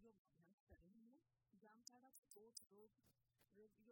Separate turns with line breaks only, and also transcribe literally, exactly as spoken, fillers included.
लोग अभ्यास कर रहे हैं। जामताड़ा कोट रोग रोगियों